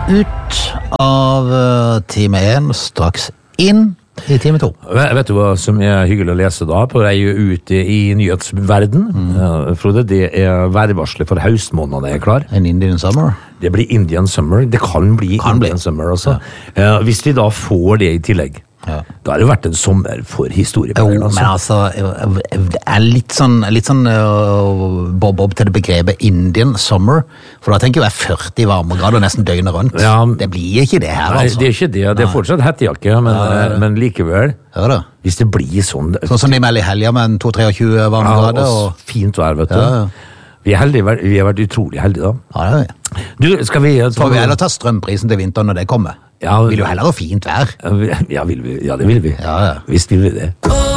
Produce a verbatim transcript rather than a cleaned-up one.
ut av time én, straks inn i time to. Vet du hva som er hyggelig å lese da, på vei ut i nyhetsverden? Mm. Ja, Frode, det er værvarslet for høstmånedene er klar. En Indian summer. Det blir Indian summer. Det kan bli kan Indian bli. summer også. Ja. Uh, hvis vi da får det i tillegg, ja. Da har det vært en sommer for historiebøkene. Jo, men altså, det er litt sånn, litt sånn uh, bob-bob til det begrepet Indian summer, for da tenker jeg førti varmegrader nesten døgnet rundt. Ja, det blir ikke det her, nei, altså. Det er ikke det. Det er fortsatt hettejakke, men, ja, ja. men likevel. Ja, da. Hvis det blir sånn... Sånn som de melder i helgen med en to til treogtjue varmegrader. Ja, og fint vær, vet du. Ja, ja. Vi, er heldige, vi har vært utrolig heldige da. Ja, det er vi. Du, skal vi... Ta... Så får vi heller ta strømprisen til vinteren når det kommer. Ja, vil jo heller ha fint vær. Ja, vil vi, ja, det vil vi. Ja, ja. Visst vil vi det.